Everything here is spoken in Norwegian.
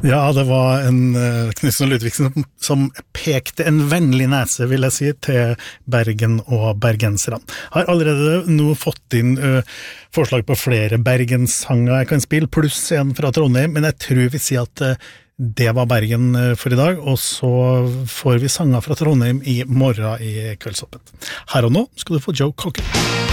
Ja, det var en Knutsen og Ludvigsen som pekte en vennlig nese, vil jeg si, til Bergen og bergenserne. Har allerede nå fått inn forslag på flere Bergenssanger jeg kan spille, pluss en fra Trondheim, men jeg tror vi sier at det var Bergen for i dag, og så får vi sanger fra Trondheim i morgen i Kveldsoppet. Her og nå skal du få Joe Cocker.